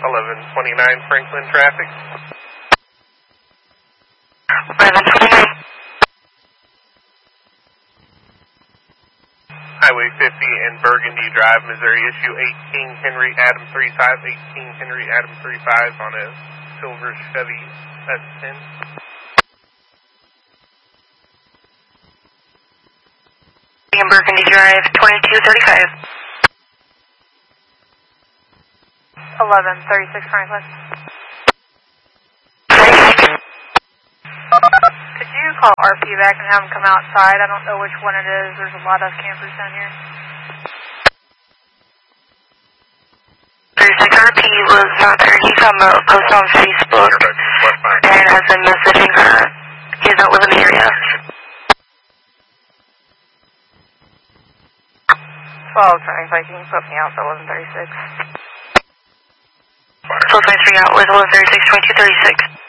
1129 Franklin traffic. 1129. Highway 50 and Burgundy Drive, Missouri, issue 18 Henry Adam 35, 18 Henry Adam 35 on a silver Chevy S10. In Burgundy Drive, 2235. 1136 Franklin. Could you call RP back and have them come outside? I don't know which one it is. There's a lot of campers down here. 36 RP was out there. He's on the post on Facebook and has been messaging her. He does not live in the area. 1225, can you put me out for 1136? 1223 out with 1136, 2236.